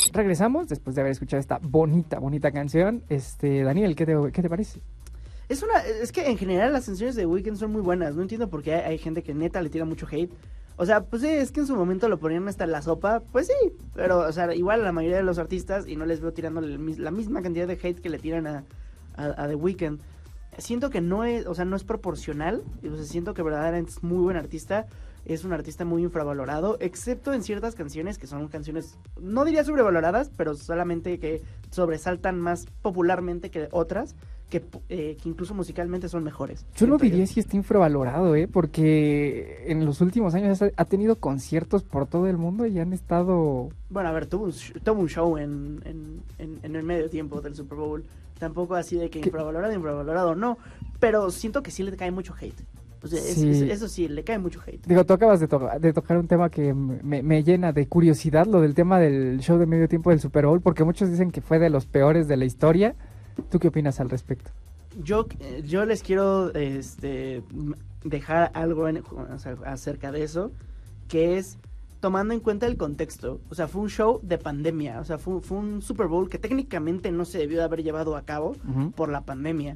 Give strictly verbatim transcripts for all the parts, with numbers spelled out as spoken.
Regresamos después de haber escuchado esta bonita, bonita canción. Este, Daniel, ¿qué te, qué te parece? Es una, es que en general las canciones de Weeknd son muy buenas. No entiendo por qué hay, hay gente que neta le tira mucho hate. O sea, pues sí, es que en su momento lo ponían hasta en la sopa, pues sí. Pero, o sea, igual a la mayoría de los artistas, y no les veo tirando la misma cantidad de hate que le tiran a, a, a The Weeknd. Siento que no es, o sea, no es proporcional. O sea, siento que verdaderamente es muy buen artista. Es un artista muy infravalorado, excepto en ciertas canciones que son canciones, no diría sobrevaloradas, pero solamente que sobresaltan más popularmente que otras, que, eh, que incluso musicalmente son mejores. Yo lo diría si está infravalorado, ¿eh? Porque en los últimos años ha tenido conciertos por todo el mundo y han estado... Bueno, a ver, tuvo un, tuvo un show en, en, en, en el medio tiempo del Super Bowl. Tampoco así de que infravalorado, infravalorado no, pero siento que sí le cae mucho hate. O sea, sí. es, es, eso sí, le cae mucho hate. Digo, tú acabas de, to de tocar un tema que me, me llena de curiosidad, lo del tema del show de medio tiempo del Super Bowl, porque muchos dicen que fue de los peores de la historia. ¿Tú qué opinas al respecto? Yo, yo les quiero este, dejar algo en, o sea, acerca de eso, que es tomando en cuenta el contexto. O sea, fue un show de pandemia, o sea, fue, fue un Super Bowl que técnicamente no se debió de haber llevado a cabo uh-huh. por la pandemia.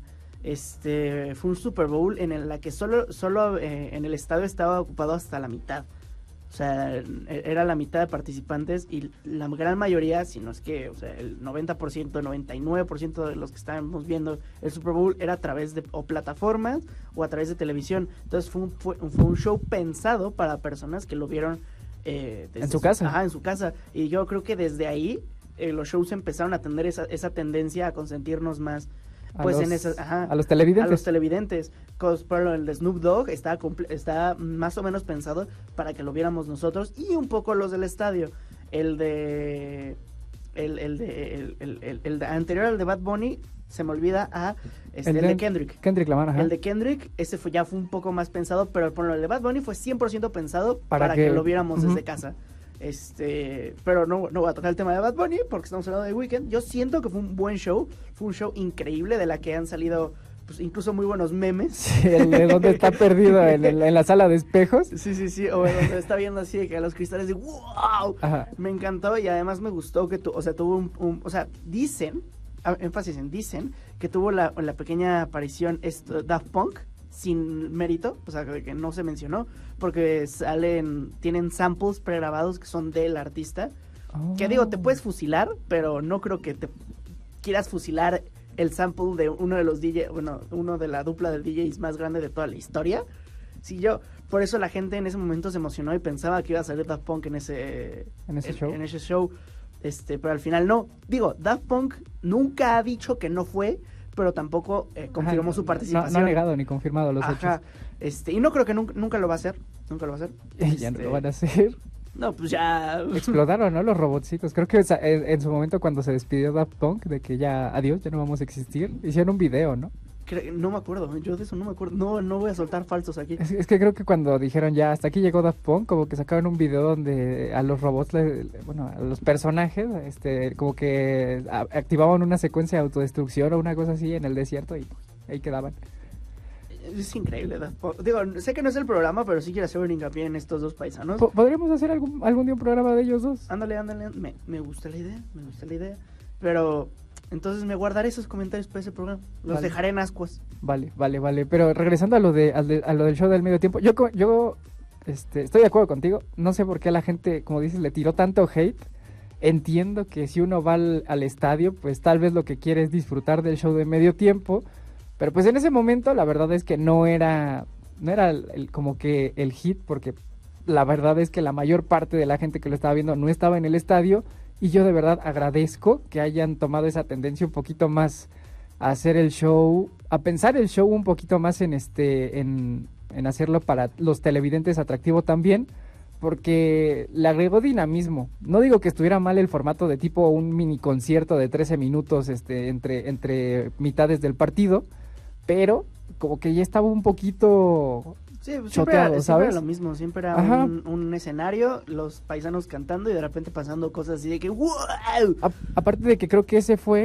Este fue un Super Bowl en el la que solo solo eh, en el estadio estaba ocupado hasta la mitad. O sea, era la mitad de participantes y la gran mayoría, si no es que, o sea, el noventa por ciento, noventa y nueve por ciento de los que estábamos viendo el Super Bowl era a través de o plataformas o a través de televisión. Entonces fue un, fue, fue un show pensado para personas que lo vieron eh, desde en su casa. Ajá, en su casa. Y yo creo que desde ahí eh, los shows empezaron a tener esa, esa tendencia a consentirnos más. Pues a en los, esas, ajá, a los televidentes. A los televidentes. Por el de Snoop Dogg está, está más o menos pensado para que lo viéramos nosotros y un poco los del estadio. El de. El, el de. El, el, el, el de anterior al de Bad Bunny, se me olvida a. Este, el, el de, de Kendrick. Kendrick Lamar, ajá. El de Kendrick, ese fue, ya fue un poco más pensado, pero por el de Bad Bunny fue cien por ciento pensado para, para que, que lo viéramos uh-huh. desde casa. Este, pero no, no voy a tocar el tema de Bad Bunny porque estamos hablando de Weeknd. Yo siento que fue un buen show, fue un show increíble de la que han salido pues incluso muy buenos memes. Sí, el de donde está perdido en, el, en la sala de espejos. Sí, sí, sí, o donde está viendo así de que a los cristales de wow. Ajá. Me encantó y además me gustó que tu, o sea, tuvo un, un o sea, dicen, énfasis en dicen que tuvo la, la pequeña aparición esto, Daft Punk sin mérito, o sea, que no se mencionó, porque salen, tienen samples pregrabados que son del artista, oh. que digo, te puedes fusilar, pero no creo que te quieras fusilar el sample de uno de los D Js, bueno, uno de la dupla de D Js más grande de toda la historia. Sí, yo, por eso la gente en ese momento se emocionó y pensaba que iba a salir Daft Punk en ese, ¿En ese en, show, en ese show, este, pero al final no. Digo, Daft Punk nunca ha dicho que no fue, pero tampoco eh, confirmó Ajá, su participación. No, no ha negado ni confirmado los Ajá, hechos. Este, y no creo que nunca, nunca lo va a hacer, nunca lo va a hacer. Este, ya no lo van a hacer. No, pues ya... Explotaron, ¿no? Los robotcitos. Creo que en, en su momento cuando se despidió Daft Punk de que ya, adiós, ya no vamos a existir, hicieron un video, ¿no? No me acuerdo, yo de eso no me acuerdo. No, no voy a soltar falsos aquí. Es, es que creo que cuando dijeron ya hasta aquí llegó Daft Punk, como que sacaron un video donde a los robots, le, bueno, a los personajes, este, como que a, activaban una secuencia de autodestrucción o una cosa así en el desierto y pues, ahí quedaban. Es increíble Daft Punk. Digo, sé que no es el programa, pero sí quiero hacer un hincapié en estos dos paisanos. ¿Podríamos hacer algún, algún día un programa de ellos dos? Ándale, ándale, me, me gusta la idea, me gusta la idea. Pero... entonces me guardaré esos comentarios para ese programa. Los vale. dejaré en ascuas. Vale, vale, vale. Pero regresando a lo de, a, de, a lo del show del medio tiempo, yo yo este, estoy de acuerdo contigo. No sé por qué a la gente, como dices, le tiró tanto hate. Entiendo que si uno va al, al estadio, pues tal vez lo que quiere es disfrutar del show de medio tiempo. Pero pues en ese momento la verdad es que no era, no era el, el, como que el hit, porque la verdad es que la mayor parte de la gente que lo estaba viendo no estaba en el estadio. Y yo de verdad agradezco que hayan tomado esa tendencia un poquito más a hacer el show, a pensar el show un poquito más en este, en, en hacerlo para los televidentes atractivo también, porque le agregó dinamismo. No digo que estuviera mal el formato de tipo un mini concierto de trece minutos este, entre, entre mitades del partido, pero como que ya estaba un poquito... Sí, pues siempre, choteado, era, siempre era lo mismo, siempre era un, un escenario, los paisanos cantando y de repente pasando cosas así de que ¡wow! A, aparte de que creo que ese fue